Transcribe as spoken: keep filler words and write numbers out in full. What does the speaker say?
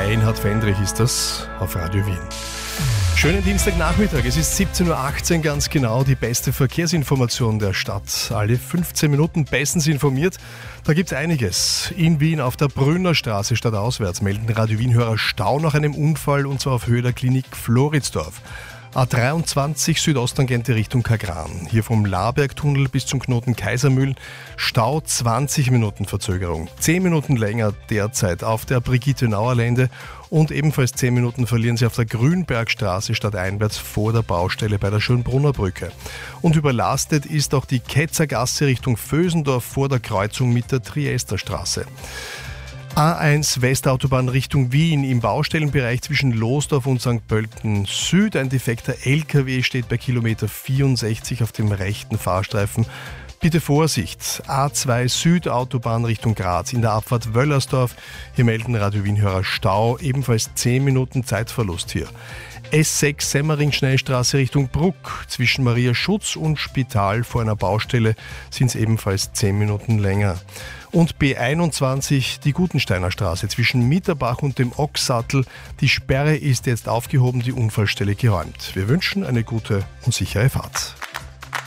Reinhard Fendrich ist das auf Radio Wien. Schönen Dienstagnachmittag, es ist siebzehn Uhr achtzehn ganz genau, die beste Verkehrsinformation der Stadt. Alle fünfzehn Minuten bestens informiert, da gibt es einiges. In Wien auf der Brünner Straße stadtauswärts melden Radio Wien-Hörer Stau nach einem Unfall und zwar auf Höhe der Klinik Floridsdorf. A dreiundzwanzig Südosttangente Richtung Kagran. Hier vom Labergtunnel bis zum Knoten Kaisermühlen. Stau zwanzig Minuten Verzögerung. zehn Minuten länger derzeit auf der Brigitte-Nauer-Lände und ebenfalls zehn Minuten verlieren Sie auf der Grünbergstraße stadteinwärts vor der Baustelle bei der Schönbrunner Brücke. Und überlastet ist auch die Ketzergasse Richtung Vösendorf vor der Kreuzung mit der Triesterstraße. A eins Westautobahn Richtung Wien im Baustellenbereich zwischen Losdorf und Sankt Pölten Süd. Ein defekter L K W steht bei Kilometer vierundsechzig auf dem rechten Fahrstreifen. Bitte Vorsicht. A zwei Südautobahn Richtung Graz in der Abfahrt Wöllersdorf. Hier melden Radio Wien-Hörer Stau, ebenfalls zehn Minuten Zeitverlust hier. S sechs Semmering-Schnellstraße Richtung Bruck. Zwischen Maria Schutz und Spital vor einer Baustelle sind es ebenfalls zehn Minuten länger. Und B einundzwanzig, die Gutensteiner Straße zwischen Mitterbach und dem Ochssattel. Die Sperre ist jetzt aufgehoben, die Unfallstelle geräumt. Wir wünschen eine gute und sichere Fahrt.